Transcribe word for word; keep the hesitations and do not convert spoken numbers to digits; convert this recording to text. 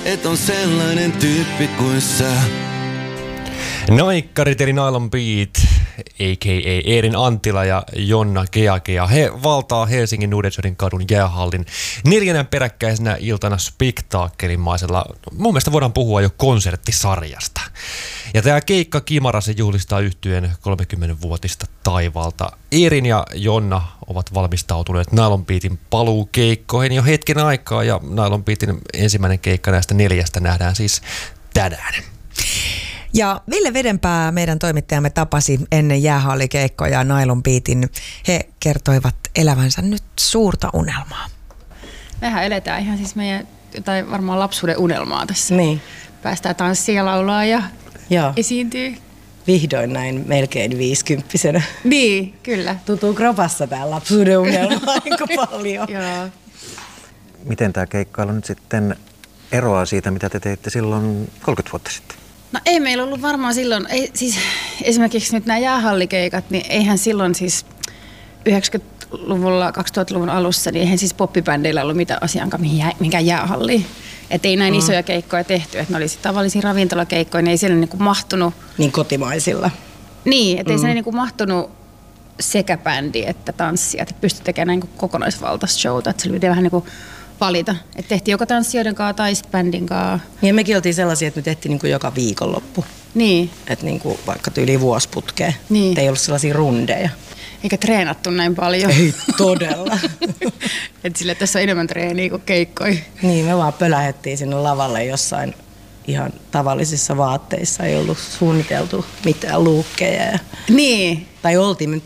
et on sellainen tyyppi kuin sä. Naikkarit eli Nylon Beat, a k a. Eerin Anttila ja Jonna Keakea. He valtaa Helsingin Nudesjodin kadun jäähallin neljänä peräkkäisenä iltana spektaakkelimaisella. Mun mielestä voidaan puhua jo konserttisarjasta. Ja tämä keikka Kimarassa juhlistaa yhtyeen kolmekymmenvuotista taivalta. Eerin ja Jonna ovat valmistautuneet Nylon Beatin paluukeikkoihin jo hetken aikaa, ja Nylon Beatin ensimmäinen keikka näistä neljästä nähdään siis tänään. Ja Ville Vedenpää, meidän toimittajamme, tapasi ennen jäähallikeikkoja Nylon Beatin. He kertoivat elävänsä nyt suurta unelmaa. Mehän eletään ihan siis meidän, tai varmaan lapsuuden unelmaa tässä. Niin. Päästään tanssia ja laulaa ja Joo. esiintyy. Vihdoin näin melkein viisikymppisenä. Niin, kyllä. Tuntuu kropassa tää lapsuuden unelma aika paljon. Joo. Miten tämä keikkailu nyt sitten eroaa siitä, mitä te teitte silloin kolmekymmentä vuotta sitten? No ei meillä ollut varmaan silloin, ei, siis esimerkiksi nyt nämä jäähallikeikat, niin eihän silloin siis yhdeksänkymmentäluvulla, kaksituhattaluvun alussa, niin eihän siis poppibändeillä ollut mitään asiankaan mihinkään jäähalliin. Että ei näin mm. isoja keikkoja tehty, että ne oli tavallisia ravintolakeikkoja, niin ei siellä niinku mahtunut. Niin kotimaisilla. Niin, että ei mm. siellä niinku mahtunut sekä bändi että tanssia, että pystyi tekemään niinku kokonaisvaltaista showta, että se oli vähän niinku valita. Että tehtiin joko tanssijoiden kanssa tai sitten bändin kanssa. Ja mekin oltiin sellaisia, että me tehtiin niinku joka viikonloppu. Niin. Että niinku vaikka tyyli vuosiputkeen. Niin. Et ei ollut sellaisia rundeja. Eikä treenattu näin paljon. Ei todella. Että sille tässä on enemmän treeniä kuin keikkoja. Niin, me vaan pölähettiin sinne lavalle jossain ihan tavallisissa vaatteissa. Ei ollut suunniteltu mitään luukkeja. Niin. Tai oltiin, me